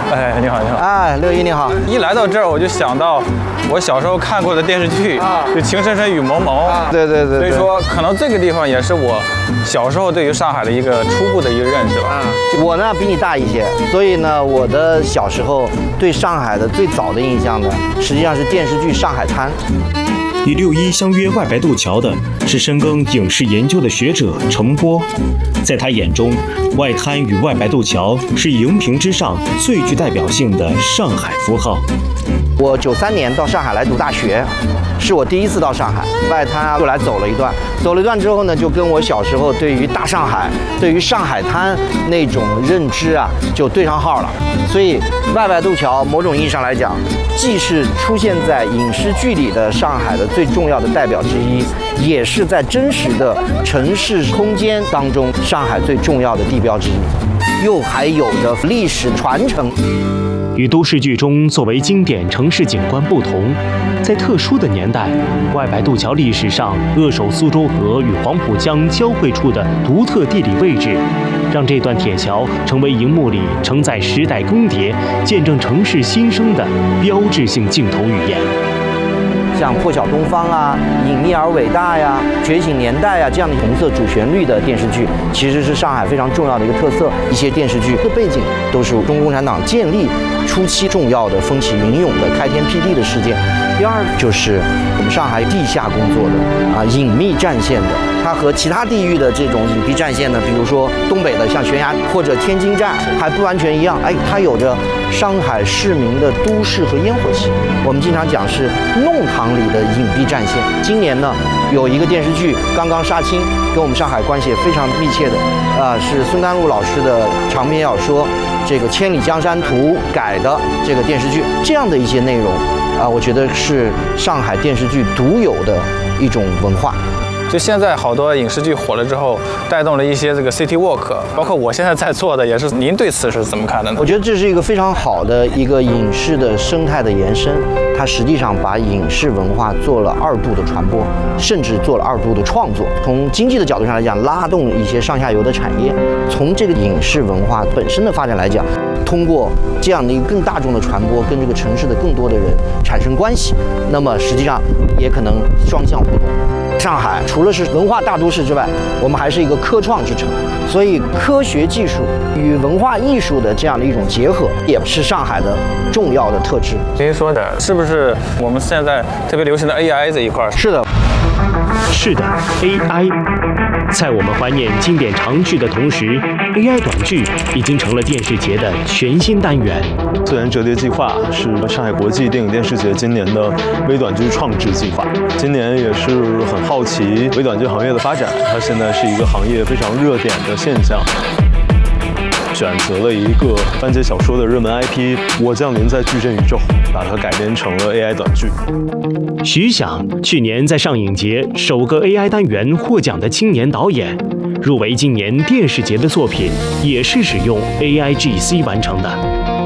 哎，你好，你好。 哎，六一你好。 一来到这儿，我就想到我小时候看过的电视剧就《情深深雨蒙蒙》。 对。所以说，可能这个地方也是我小时候对于上海的一个初步的一个认识吧。 我呢比你大一些，所以呢，我的小时候对上海的最早的印象呢，实际上是电视剧《上海滩》。 与六一相约外白渡桥的是深耕影视研究的学者程波，在他眼中，外滩与外白渡桥是荧屏之上最具代表性的上海符号。 我93年到上海来读大学，是我第一次到上海，外滩过来走了一段之后呢，就跟我小时候对于大上海、对于上海滩那种认知啊，就对上号了。所以外白渡桥某种意义上来讲，既是出现在影视剧里的上海的最重要的代表之一，也是在真实的城市空间当中上海最重要的地标之一，又还有着历史传承。 与都市剧中作为经典城市景观不同，在特殊的年代，外白渡桥历史上扼守苏州河与黄浦江交汇处的独特地理位置，让这段铁桥成为荧幕里承载时代更迭、见证城市新生的标志性镜头语言。 像《破晓东方》啊、《隐秘而伟大》呀、《觉醒年代》啊这样的红色主旋律的电视剧，其实是上海非常重要的一个特色。一些电视剧的背景都是中国共产党建立初期重要的风起云涌的开天辟地的事件。第二就是我们上海地下工作的隐秘战线的，它和其他地域的这种隐蔽战线呢，比如说东北的像悬崖或者天津站还不完全一样，它有着上海市民的都市和烟火气。我们经常讲是弄堂里的隐蔽战线。今年呢，有一个电视剧刚刚杀青，跟我们上海关系也非常密切的，是孙甘露老师的长篇小说这个《千里江山图》改的这个电视剧，这样的一些内容我觉得是上海电视剧独有的一种文化。 就现在好多影视剧火了之后，带动了一些这个 City Walk， 包括我现在在做的也是。您对此是怎么看的呢？ 我觉得这是一个非常好的一个影视的生态的延伸，它实际上把影视文化做了2度的传播，甚至做了2度的创作。从经济的角度上来讲，拉动一些上下游的产业；从这个影视文化本身的发展来讲，通过这样的一个更大众的传播，跟这个城市的更多的人产生关系，那么实际上也可能双向互动。上海除了是文化大都市之外，我们还是一个科创之城，所以科学技术与文化艺术的这样的一种结合，也是上海的重要的特质。 您说的是不是我们现在特别流行的 AI 这一块？ 是的， 是的 ，AI。在我们怀念经典长剧的同时 ，AI 短剧已经成了电视节的全新单元。 自然折叠计划是上海国际电影电视节今年的微短剧创制计划。今年也是很好奇微短剧行业的发展，它现在是一个行业非常热点的现象。选择了一个番茄小说的热门 IP《我降临在矩阵宇宙》，把它改编成了 AI 短剧。 徐响去年在上影节首个 AI 单元获奖的青年导演，入围今年电视节的作品也是使用 AIGC 完成的。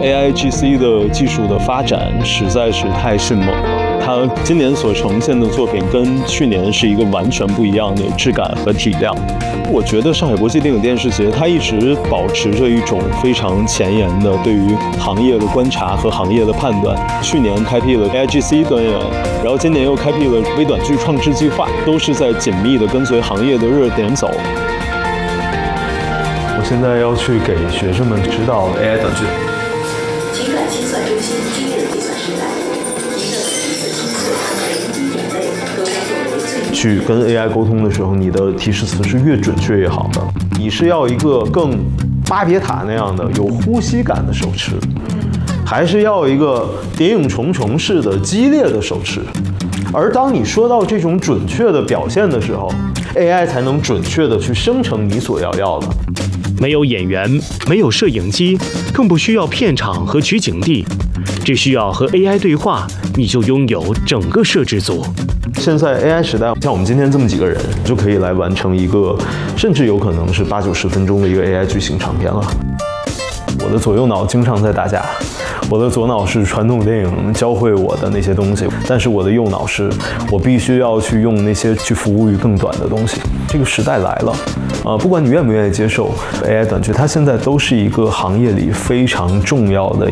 AIGC 的技术的发展实在是太迅猛了。它今年所呈现的作品跟去年是一个完全不一样的质感和体量。我觉得上海国际电影电视节它一直保持着一种非常前沿的对于行业的观察和行业的判断。去年开辟了 AIGC 单元，然后今年又开辟了微短剧创制计划，都是在紧密的跟随行业的热点走。我现在要去给学生们指导 AI 短剧。 情感计算中心均列计算时代，您的每一次心碎和人机眼泪都将作为最去跟 AI 沟通的时候，你的提示词是越准确越好的。你是要一个更巴别塔那样的有呼吸感的手持，还是要一个谍影重重式的激烈的手持？而当你说到这种准确的表现的时候 ，AI 才能准确的去生成你所要的。 没有演员，没有摄影机，更不需要片场和取景地，只需要和 AI 对话，你就拥有整个摄制组。 现在 AI 时代，像我们今天这么几个人，就可以来完成一个，甚至有可能是80-90分钟的一个 AI 剧情长片了。我的左右脑经常在打架。我的左脑是传统电影教会我的那些东西，但是我的右脑是我必须要去用那些去服务于更短的东西。这个时代来了，不管你愿不愿意接受 AI 短剧，它现在都是一个行业里非常重要的